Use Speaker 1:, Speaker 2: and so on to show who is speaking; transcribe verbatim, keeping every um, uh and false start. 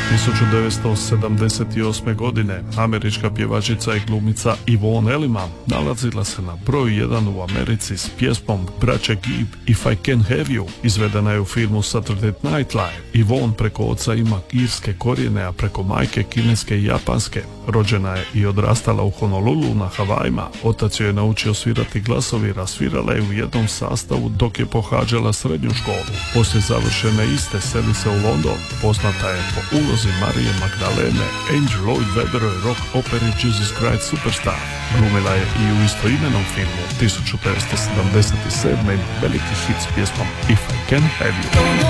Speaker 1: tisuću devetsto sedamdeset osme. godine američka pjevačica i glumica Yvonne Elliman nalazila se na broju jedan u Americi s pjesmom Braće Gibb If I Can Have You. Izvedena je u filmu Saturday Night Live. Yvonne preko oca ima irske korijene, a preko majke kineske i japanske. Rođena je i odrastala u Honolulu na Havajima. Otac joj je naučio svirati glasovi, rasvirala je u jednom sastavu dok je pohađala srednju školu. Poslije završene iste seli se u London. Poznata je po ulozi Marije Magdalene Angel Lloyd Webberoj rock operi Jesus Christ Superstar. Glumila je i u istoimenom filmu tisuću devetsto sedamdeset sedme. veliki hit s pjesmom If I Can Have You.